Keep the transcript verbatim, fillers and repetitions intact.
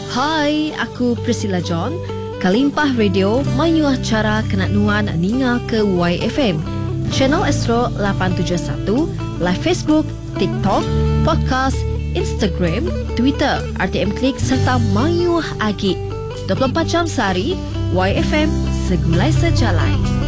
Hai, aku Priscilla John. Kalimpah Radio mayuah cara kenat nuan ninga ke Y F M. Channel Astro lapan tujuh satu, live Facebook, TikTok, podcast, Instagram, Twitter, R T M Klik serta mayuah agi. dua puluh empat jam sehari, Y F M segulai sejalai.